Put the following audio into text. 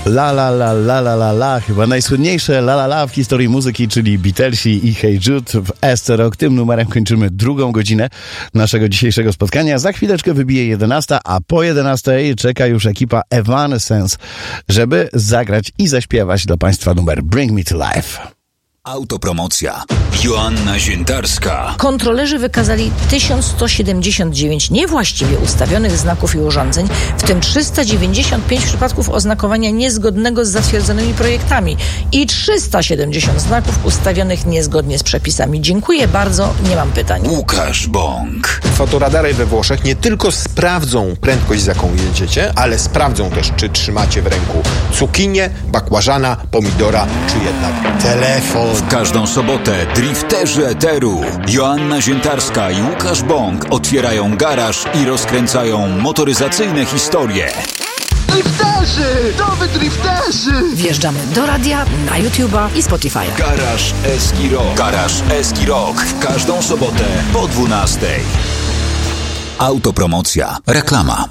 La la la la la la la, chyba najsłynniejsze la la la w historii muzyki, czyli Beatlesi i Hey Jude w SC Rock. Tym numerem kończymy drugą godzinę naszego dzisiejszego spotkania. Za chwileczkę wybije 11, a po 11 czeka już ekipa Evanescence, żeby zagrać i zaśpiewać dla Państwa numer Bring Me to Life. Autopromocja. Joanna Ziętarska. Kontrolerzy wykazali 1179 niewłaściwie ustawionych znaków i urządzeń, w tym 395 przypadków oznakowania niezgodnego z zatwierdzonymi projektami i 370 znaków ustawionych niezgodnie z przepisami. Dziękuję bardzo, nie mam pytań. Łukasz Bąk. Fotoradary we Włoszech nie tylko sprawdzą prędkość, z jaką jedziecie, ale sprawdzą też, czy trzymacie w ręku cukinię, bakłażana, pomidora, czy jednak telefon. W każdą sobotę drifterzy eteru Joanna Ziętarska i Łukasz Bąk otwierają garaż i rozkręcają motoryzacyjne historie. Drifterzy! Nowy drifterzy! Wjeżdżamy do radia, na YouTube'a i Spotify'a. Garaż Eski Rock. Garaż Eski Rock. W każdą sobotę po 12. Autopromocja. Reklama.